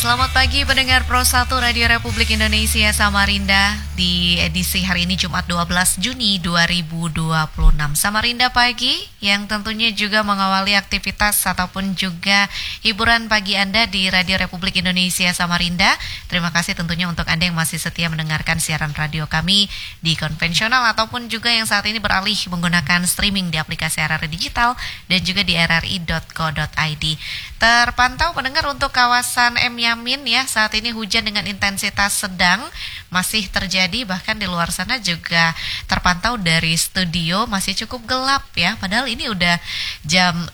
Selamat pagi pendengar Pro 1 Radio Republik Indonesia Samarinda di edisi hari ini Jumat 12 Juni 2026. Samarinda pagi yang tentunya juga mengawali aktivitas ataupun juga hiburan pagi Anda di Radio Republik Indonesia Samarinda. Terima kasih tentunya untuk Anda yang masih setia mendengarkan siaran radio kami di konvensional ataupun juga yang saat ini beralih menggunakan streaming di aplikasi RRI Digital dan juga di rri.co.id. Terpantau pendengar untuk kawasan Yamin ya, saat ini hujan dengan intensitas sedang masih terjadi, bahkan di luar sana juga terpantau dari studio masih cukup gelap ya, padahal ini udah jam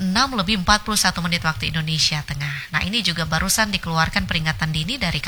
6:41 waktu Indonesia Tengah. Nah, ini juga barusan dikeluarkan peringatan dini dari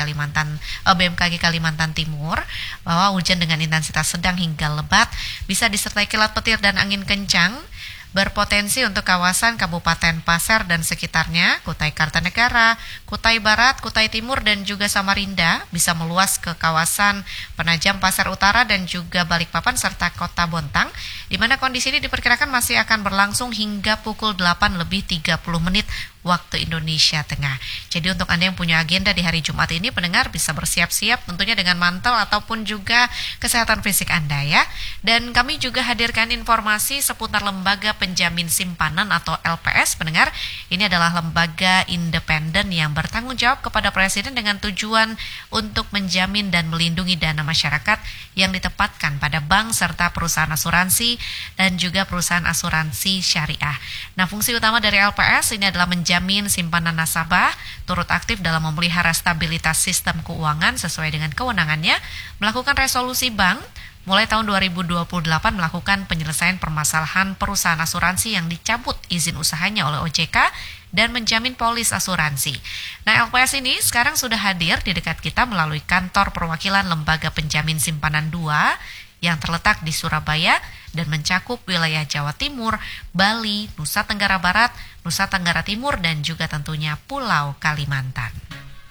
BMKG Kalimantan Timur bahwa hujan dengan intensitas sedang hingga lebat bisa disertai kilat petir dan angin kencang berpotensi untuk kawasan Kabupaten Pasir dan sekitarnya, Kutai Kartanegara, Kutai Barat, Kutai Timur, dan juga Samarinda, bisa meluas ke kawasan Penajam Pasir Utara dan juga Balikpapan serta Kota Bontang, di mana kondisi ini diperkirakan masih akan berlangsung hingga pukul 8:30 waktu Indonesia Tengah. Jadi untuk Anda yang punya agenda di hari Jumat ini, pendengar bisa bersiap-siap tentunya dengan mantel ataupun juga kesehatan fisik Anda ya. Dan kami juga hadirkan informasi seputar Lembaga Penjamin Simpanan atau LPS, pendengar. Ini adalah lembaga independen yang bertanggung jawab kepada Presiden dengan tujuan untuk menjamin dan melindungi dana masyarakat yang ditempatkan pada bank serta perusahaan asuransi dan juga perusahaan asuransi syariah. Nah, fungsi utama dari LPS ini adalah menjamin simpanan nasabah turut aktif dalam memelihara stabilitas sistem keuangan sesuai dengan kewenangannya, melakukan resolusi bank, mulai tahun 2028 melakukan penyelesaian permasalahan perusahaan asuransi yang dicabut izin usahanya oleh OJK dan menjamin polis asuransi. Nah, LPS ini sekarang sudah hadir di dekat kita melalui kantor perwakilan Lembaga Penjamin Simpanan 2 yang terletak di Surabaya dan mencakup wilayah Jawa Timur, Bali, Nusa Tenggara Barat, Nusa Tenggara Timur, dan juga tentunya Pulau Kalimantan.